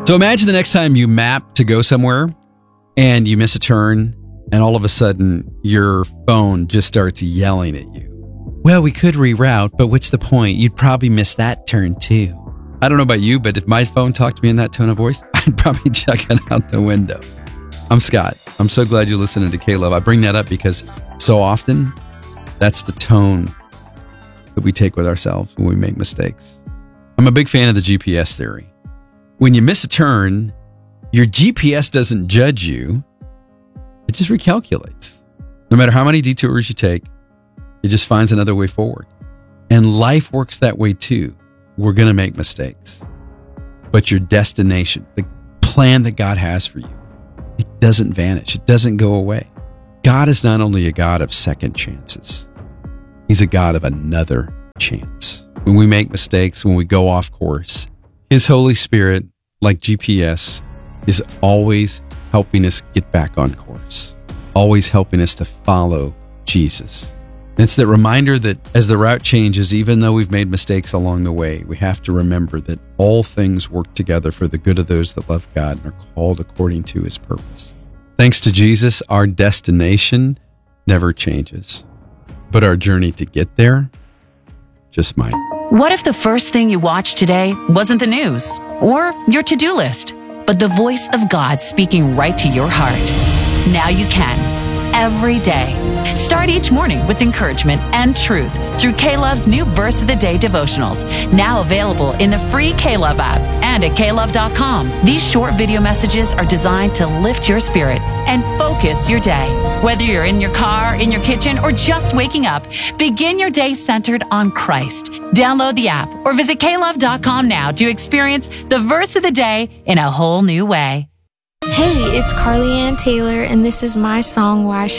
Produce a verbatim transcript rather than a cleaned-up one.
So imagine the next time you map to go somewhere and you miss a turn and all of a sudden your phone just starts yelling at you. Well, we could reroute, but what's the point? You'd probably miss that turn too. I don't know about you, but if my phone talked to me in that tone of voice, I'd probably chuck it out the window. I'm Scott. I'm so glad you're listening to K-Love. I bring that up because so often that's the tone that we take with ourselves when we make mistakes. I'm a big fan of the G P S theory. When you miss a turn, your G P S doesn't judge you. It just recalculates. No matter how many detours you take, it just finds another way forward. And life works that way too. We're going to make mistakes. But your destination, the plan that God has for you, it doesn't vanish. It doesn't go away. God is not only a God of second chances. He's a God of another chance. When we make mistakes, when we go off course, His Holy Spirit, like G P S, is always helping us get back on course, always helping us to follow Jesus. And it's that reminder that as the route changes, even though we've made mistakes along the way, we have to remember that all things work together for the good of those that love God and are called according to His purpose. Thanks to Jesus, our destination never changes, but our journey to get there just might. What if the first thing you watched today wasn't the news or your to-do list, but the voice of God speaking right to your heart? Now you can, every day. Start each morning with encouragement and truth through K-Love's new Verse of the Day devotionals, now available in the free K-Love app and at K Love dot com. These short video messages are designed to lift your spirit and focus your day. Whether you're in your car, in your kitchen, or just waking up, begin your day centered on Christ. Download the app or visit K Love dot com now to experience the Verse of the Day in a whole new way. Hey, it's Carly Ann Taylor, and this is my song, Why Should